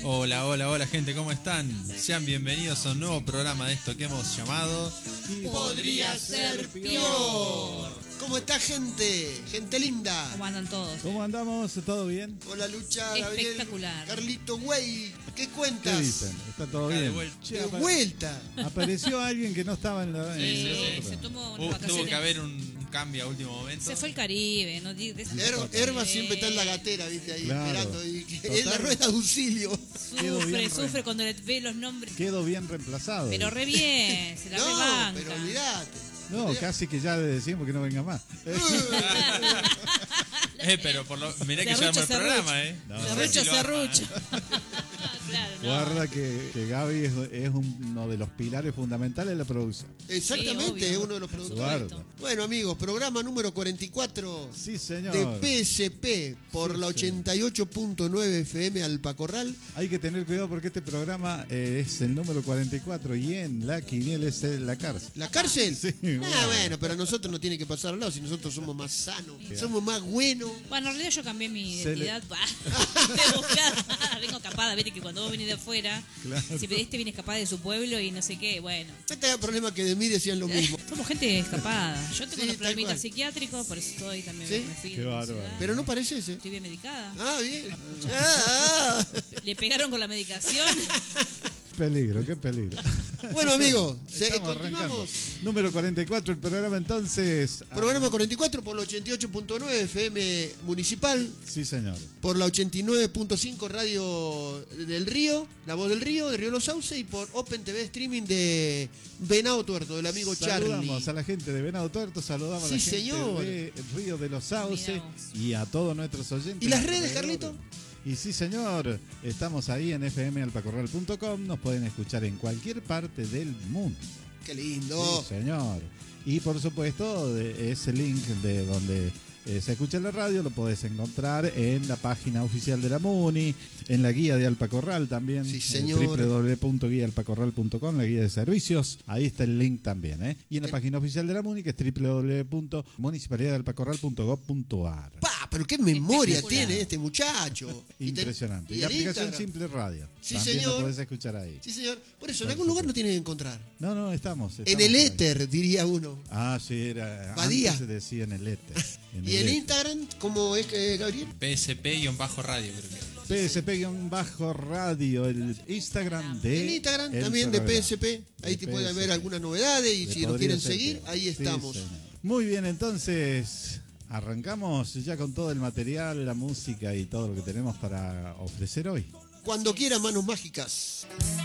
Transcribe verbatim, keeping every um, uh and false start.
Hola, hola, hola gente, ¿cómo están? Sean bienvenidos a un nuevo programa de esto que hemos llamado Podría ser peor. ¿Cómo está, gente? Gente linda. ¿Cómo andan todos? ¿Cómo andamos? ¿Todo bien? Hola, Lucha, Gabriel. Espectacular. Carlito, güey, ¿qué cuentas? ¿Qué dicen? ¿Está todo Acá de bien? vuelta. Che, De apa- vuelta. Apareció alguien que no estaba en la... Sí, en sí, el sí, otro. se tomó unas Uh, tuvo vacaciones. que haber un cambio a último momento. Se fue al Caribe, ¿no? De- de- Her- Herba siempre está en la gatera, viste, ahí Claro. esperando. Y que- Total. en la rueda de auxilio. Quedó Sufre, bien, sufre re- cuando le ve los nombres. Quedó bien reemplazado. Pero re bien, se la No, rebanca. pero olvídate. No, casi que ya le decimos que no venga más. Eh, pero por lo, mirá que Serrucho, llama el serrucho. programa, ¿eh? No. sé Serrucho, si lo arma, serrucho. ¿eh? Claro, no. Guarda que, que Gaby es, es uno de los pilares fundamentales de la producción. Exactamente, obvio. es uno de los productores. Guarda. Bueno, amigos, programa número cuarenta y cuatro Sí, señor. de P S P por Sí, la señor. ochenta y ocho punto nueve F M Alpacorral. Hay que tener cuidado porque este programa eh, es el número cuarenta y cuatro y en la quiniela es en la cárcel. ¿La cárcel? Sí, Ah, bueno. bueno, pero a nosotros no tiene que pasar al lado si nosotros somos más sanos, somos más buenos. Bueno, en realidad yo cambié mi Se le- identidad. De buscada. Vengo escapada, viste que cuando vos venís de afuera, Claro. si este viene escapada de su pueblo y no sé qué, bueno. No te da problema que de mí decían lo mismo. Somos gente escapada. Yo tengo Sí, unos tal problemitas cual. psiquiátricos, por eso estoy también. ¿Sí? me fui Qué de la bárbaro. ciudad. Pero no pareces, ¿eh? Estoy bien medicada. Ah, bien. Ah, ah. Le pegaron con la medicación. Peligro, qué peligro. Bueno, amigos, se- Estamos arrancando. continuamos. Número cuarenta y cuatro, el programa entonces. Programa cuarenta y cuatro por la ochenta y ocho punto nueve F M Municipal, Sí, señor. por la ochenta y nueve punto cinco Radio del Río, La Voz del Río, de Río Los Sauces, y por Open T V Streaming de Venado Tuerto, del amigo Saludamos Charlie. a la gente de Venado Tuerto, saludamos Sí, a la gente señor. de Río de los Sauces Mirá vos. y a todos nuestros oyentes. ¿Y las alrededor. redes, Carlito? Y sí, señor, estamos ahí en f m alpacorral punto com, nos pueden escuchar en cualquier parte del mundo. Qué lindo. Sí, señor. Y por supuesto, de- ese link de donde eh, se escucha la radio lo podés encontrar en la página oficial de la MUNI, en la guía de Alpacorral también, Sí, eh, señor. w w w punto guía alpacorral punto com, la guía de servicios, ahí está el link también, ¿eh? Y en la El- página oficial de la MUNI, que es w w w punto municipalidad de alpacorral punto gov punto a r. Pa, pero qué memoria Espectacular. tiene este muchacho. Y te- Impresionante. Y, y la el aplicación Instagram. Simple Radio. Sí, también señor. lo podés escuchar ahí. Sí, señor. Por eso, en Por algún lugar supuesto. no tiene que encontrar. No, no, estamos. En estamos el por ahí. éter, diría uno. Ah, sí, era. Badía. Antes se decía en el éter. En ¿Y el éter. Instagram, cómo es, eh, Gabriel? P S P-radio, creo que. P S P-radio, el Instagram de. El Instagram el también de programa. P S P. Ahí De te puede P S P. ver algunas novedades y Le si lo podría quieren ser seguir, que- ahí sí, estamos. señor. Muy bien, entonces. Arrancamos ya con todo el material, la música y todo lo que tenemos para ofrecer hoy. Cuando quiera, manos mágicas.